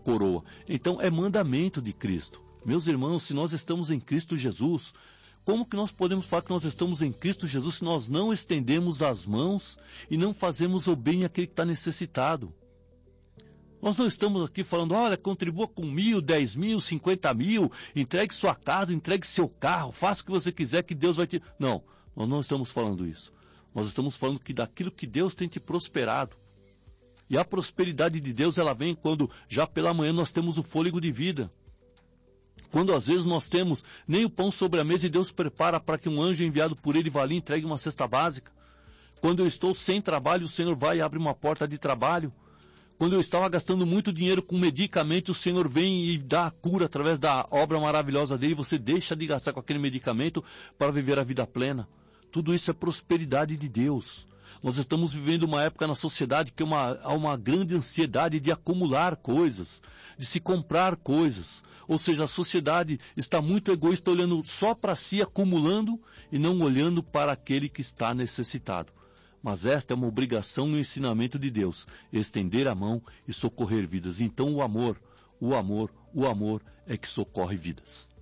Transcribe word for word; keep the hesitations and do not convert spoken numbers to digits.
coroa. Então é mandamento de Cristo. Meus irmãos, se nós estamos em Cristo Jesus, como que nós podemos falar que nós estamos em Cristo Jesus se nós não estendemos as mãos e não fazemos o bem àquele que está necessitado? Nós não estamos aqui falando, olha, contribua com mil, dez mil, cinquenta mil, entregue sua casa, entregue seu carro, faça o que você quiser que Deus vai te... Não, nós não estamos falando isso. Nós estamos falando que daquilo que Deus tem te prosperado. E a prosperidade de Deus, ela vem quando já pela manhã nós temos o fôlego de vida. Quando às vezes nós temos nem o pão sobre a mesa e Deus prepara para que um anjo enviado por ele vá ali e entregue uma cesta básica. Quando eu estou sem trabalho, o Senhor vai e abre uma porta de trabalho. Quando eu estava gastando muito dinheiro com medicamento, o Senhor vem e dá a cura através da obra maravilhosa dele. Você deixa de gastar com aquele medicamento para viver a vida plena. Tudo isso é prosperidade de Deus. Nós estamos vivendo uma época na sociedade que uma, há uma grande ansiedade de acumular coisas, de se comprar coisas. Ou seja, a sociedade está muito egoísta, olhando só para si, acumulando e não olhando para aquele que está necessitado. Mas esta é uma obrigação no ensinamento de Deus, estender a mão e socorrer vidas. Então o amor, o amor, o amor é que socorre vidas.